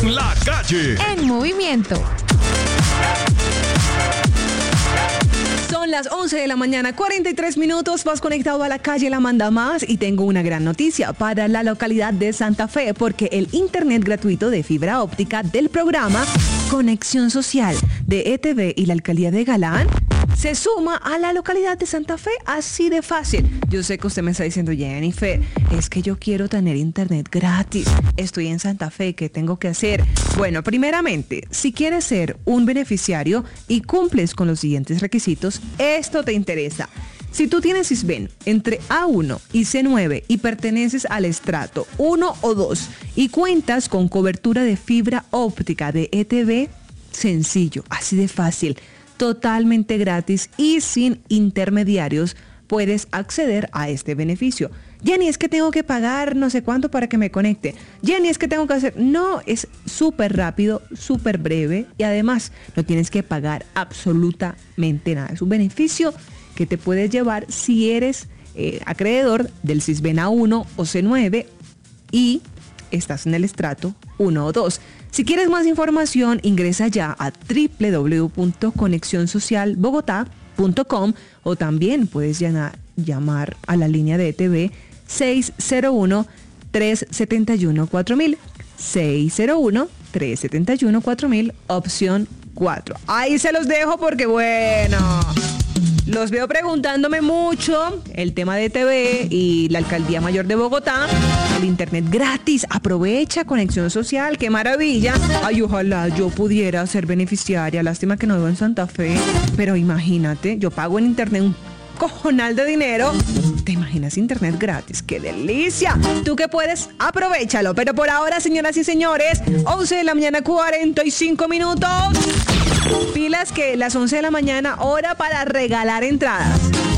La Calle. En movimiento. Son las 11 de la mañana, 43 minutos. Vas conectado a La Calle La Manda Más y tengo una gran noticia para la localidad de Santa Fe, porque el internet gratuito de fibra óptica del programa Conexión Social de ETV y la alcaldía de Galán se suma a la localidad de Santa Fe, así de fácil. Yo sé que usted me está diciendo, Jennifer, es que yo quiero tener internet gratis. Estoy en Santa Fe, ¿qué tengo que hacer? Bueno, primeramente, si quieres ser un beneficiario y cumples con los siguientes requisitos, esto te interesa. Si tú tienes Sisbén entre A1 y C9 y perteneces al estrato 1 o 2 y cuentas con cobertura de fibra óptica de ETV, sencillo, así de fácil, totalmente gratis y sin intermediarios, puedes acceder a este beneficio. Jenny, es que tengo que pagar no sé cuánto para que me conecte. Jenny, es que tengo que hacer... No, es súper rápido, súper breve y además no tienes que pagar absolutamente nada. Es un beneficio que te puedes llevar si eres acreedor del Sisbén A1 o C9 y estás en el estrato 1 o 2. Si quieres más información, ingresa ya a www.conexionsocialbogotá.com o también puedes llamar a la línea de ETV 601-371-4000. 601-371-4000, opción 4. Ahí se los dejo porque bueno... Los veo preguntándome mucho el tema de TV y la Alcaldía Mayor de Bogotá, el internet gratis. Aprovecha Conexión Social, qué maravilla. Ay, ojalá yo pudiera ser beneficiaria. Lástima que no vivo en Santa Fe, pero imagínate, yo pago en internet un cojonal de dinero. ¿Te imaginas internet gratis? ¡Qué delicia! ¿Tú qué puedes? Aprovechalo. Pero por ahora, señoras y señores, 11 de la mañana, 45 minutos. Pilas que las 11 de la mañana, hora para regalar entradas.